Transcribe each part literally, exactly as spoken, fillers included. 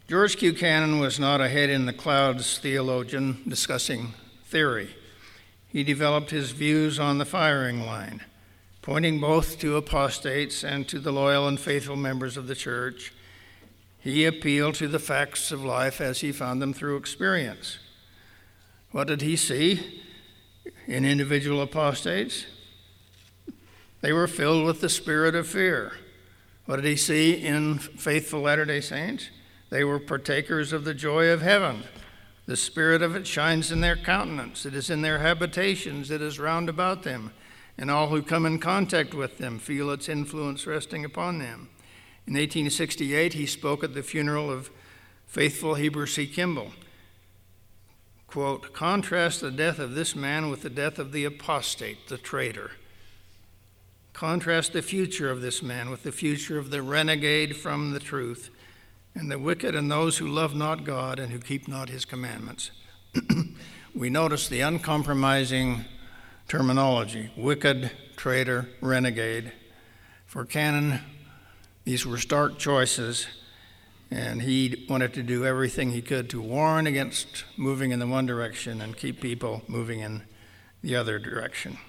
George Q. Cannon was not a head-in-the-clouds theologian discussing theory. He developed his views on the firing line, pointing both to apostates and to the loyal and faithful members of the church. He appealed to the facts of life as he found them through experience. What did he see in individual apostates? They were filled with the spirit of fear. What did he see in faithful Latter-day Saints? They were partakers of the joy of heaven. The spirit of it shines in their countenance. It is in their habitations. It is round about them. And all who come in contact with them feel its influence resting upon them. In eighteen sixty-eight, he spoke at the funeral of faithful Heber C. Kimball. Quote, "Contrast the death of this man with the death of the apostate, the traitor. Contrast the future of this man with the future of the renegade from the truth, and the wicked and those who love not God and who keep not his commandments." We notice the uncompromising terminology: wicked, traitor, renegade. For Cannon, these were stark choices, and he wanted to do everything he could to warn against moving in the one direction and keep people moving in the other direction.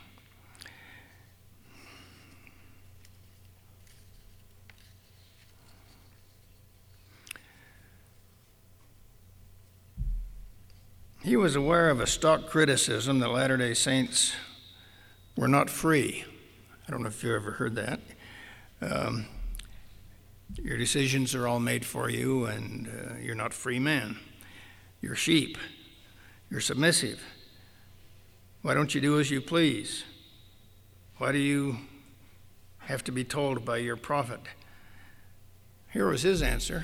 He was aware of a stock criticism that Latter-day Saints were not free. I don't know if you ever heard that. Um, your decisions are all made for you, and uh, you're not free man. You're sheep. You're submissive. Why don't you do as you please? Why do you have to be told by your prophet? Here was his answer.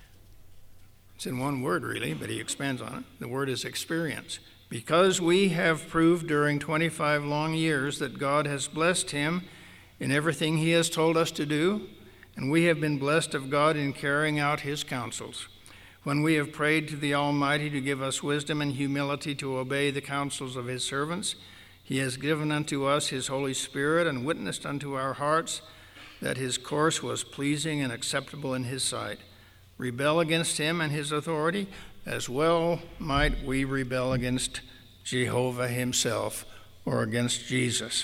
It's in one word, really, but he expands on it. The word is experience. Because we have proved during twenty-five long years that God has blessed him in everything he has told us to do, and we have been blessed of God in carrying out his counsels. When we have prayed to the Almighty to give us wisdom and humility to obey the counsels of his servants, he has given unto us his Holy Spirit and witnessed unto our hearts that his course was pleasing and acceptable in his sight. Rebel against him and his authority, as well might we rebel against Jehovah himself or against Jesus.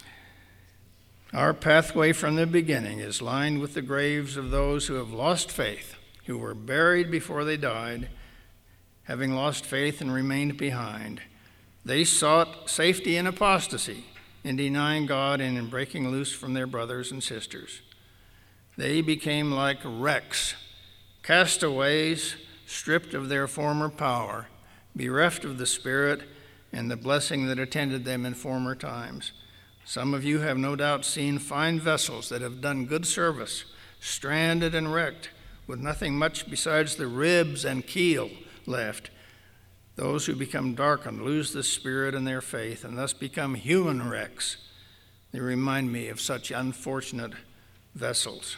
Our pathway from the beginning is lined with the graves of those who have lost faith, who were buried before they died, having lost faith and remained behind. They sought safety in apostasy, in denying God and in breaking loose from their brothers and sisters. They became like wrecks, castaways, stripped of their former power, bereft of the Spirit and the blessing that attended them in former times. Some of you have no doubt seen fine vessels that have done good service, stranded and wrecked, with nothing much besides the ribs and keel left. Those who become darkened lose the Spirit and their faith, and thus become human wrecks. They remind me of such unfortunate vessels.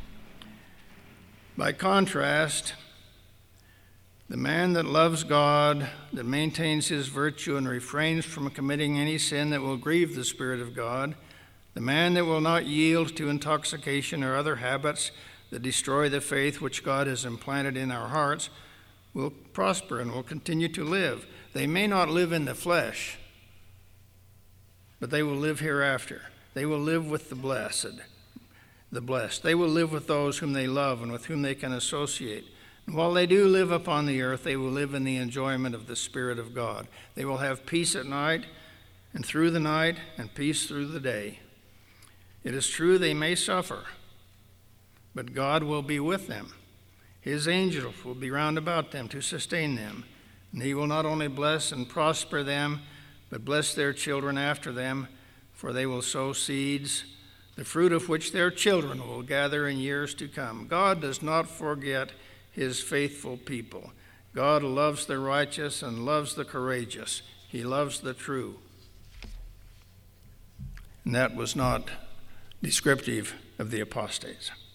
By contrast, the man that loves God, that maintains his virtue and refrains from committing any sin that will grieve the Spirit of God, the man that will not yield to intoxication or other habits that destroy the faith which God has implanted in our hearts, will prosper and will continue to live. They may not live in the flesh, but they will live hereafter. They will live with the blessed. The blessed. They will live with those whom they love and with whom they can associate. And while they do live upon the earth, they will live in the enjoyment of the Spirit of God. They will have peace at night and through the night, and peace through the day. It is true they may suffer, but God will be with them. His angels will be round about them to sustain them. And he will not only bless and prosper them, but bless their children after them, for they will sow seeds, the fruit of which their children will gather in years to come. God does not forget his faithful people. God loves the righteous and loves the courageous. He loves the true. And that was not descriptive of the apostates.